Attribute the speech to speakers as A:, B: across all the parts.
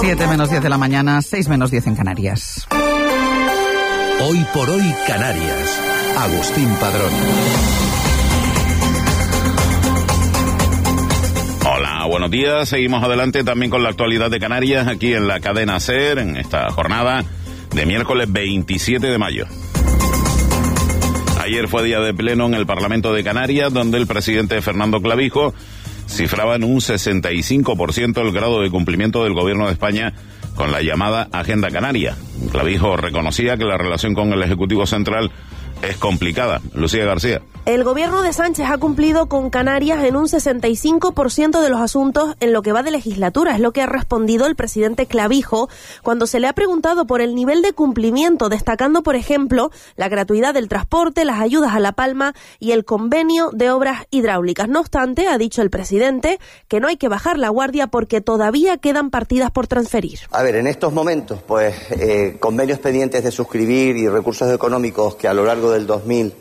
A: 7 menos 10 de la mañana, 6 menos 10 en Canarias.
B: Hoy por hoy Canarias. Agustín Padrón.
C: Hola, buenos días. Seguimos adelante también con la actualidad de Canarias aquí en la cadena SER en esta jornada de miércoles 27 de mayo. Ayer fue día de pleno en el Parlamento de Canarias, donde el presidente Fernando Clavijo cifraba en un 65% el grado de cumplimiento del Gobierno de España con la llamada Agenda Canaria. Clavijo reconocía que la relación con el Ejecutivo Central es complicada. Lucía García.
D: El gobierno de Sánchez ha cumplido con Canarias en un 65% de los asuntos en lo que va de legislatura. Es lo que ha respondido el presidente Clavijo cuando se le ha preguntado por el nivel de cumplimiento, destacando, por ejemplo, la gratuidad del transporte, las ayudas a La Palma y el convenio de obras hidráulicas. No obstante, ha dicho el presidente que no hay que bajar la guardia porque todavía quedan partidas por transferir.
E: A ver, en estos momentos, convenios pendientes de suscribir y recursos económicos que a lo largo del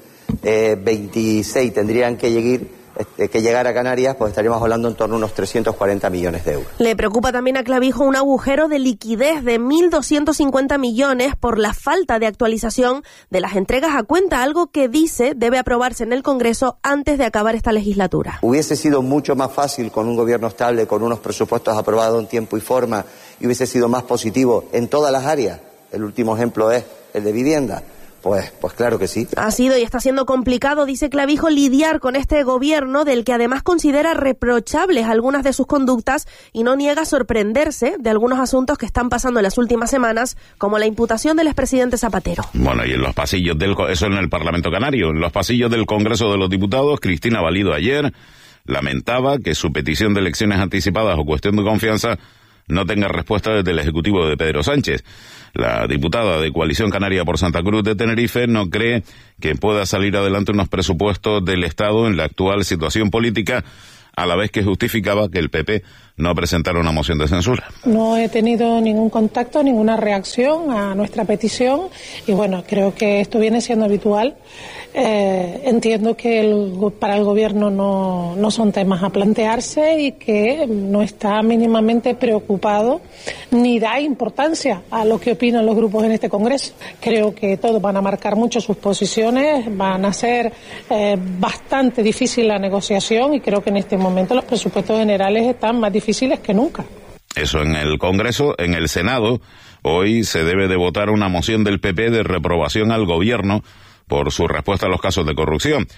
E: 2026 tendrían que llegar a Canarias, pues estaríamos hablando en torno a unos 340 millones de euros.
D: Le preocupa también a Clavijo un agujero de liquidez de 1.250 millones por la falta de actualización de las entregas a cuenta, algo que dice debe aprobarse en el Congreso antes de acabar esta legislatura.
E: Hubiese sido mucho más fácil con un gobierno estable, con unos presupuestos aprobados en tiempo y forma, y hubiese sido más positivo en todas las áreas. El último ejemplo es el de vivienda. Pues claro que sí.
D: Ha sido y está siendo complicado, dice Clavijo, lidiar con este gobierno del que además considera reprochables algunas de sus conductas y no niega sorprenderse de algunos asuntos que están pasando en las últimas semanas, como la imputación del expresidente Zapatero.
C: Bueno, y en los pasillos eso en el Parlamento Canario, en los pasillos del Congreso de los Diputados, Cristina Valido ayer lamentaba que su petición de elecciones anticipadas o cuestión de confianza no tenga respuesta desde el Ejecutivo de Pedro Sánchez. La diputada de Coalición Canaria por Santa Cruz de Tenerife no cree que pueda salir adelante unos presupuestos del Estado en la actual situación política, a la vez que justificaba que el PP no presentara una moción de censura.
F: No he tenido ningún contacto, ninguna reacción a nuestra petición y bueno, creo que esto viene siendo habitual. Entiendo que para el gobierno no son temas a plantearse y que no está mínimamente preocupado ni da importancia a lo que opinan los grupos en este Congreso. Creo que todos van a marcar mucho sus posiciones, van a ser bastante difícil la negociación y creo que en este momento los presupuestos generales están más difíciles que nunca.
C: Eso en el Congreso. En el Senado hoy se debe de votar una moción del PP de reprobación al gobierno por su respuesta a los casos de corrupción.